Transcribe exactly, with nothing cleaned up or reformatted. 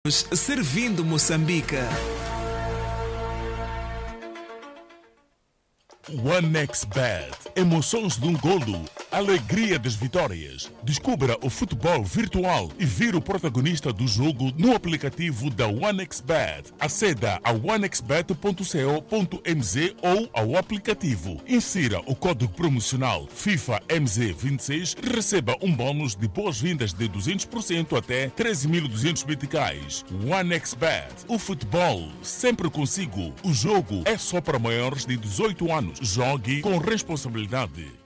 Servindo Moçambique. OneXBet. Emoções de um golo. Alegria das vitórias. Descubra o futebol virtual e vire o protagonista do jogo no aplicativo da OneXBet. Aceda a onexbet ponto co ponto mz ou ao aplicativo. Insira o código promocional FIFA M Z vinte e seis e receba um bônus de boas-vindas de duzentos por cento até treze mil e duzentos meticais. OneXBet. O futebol sempre consigo. O jogo é só para maiores de dezoito anos. Jogue com responsabilidade.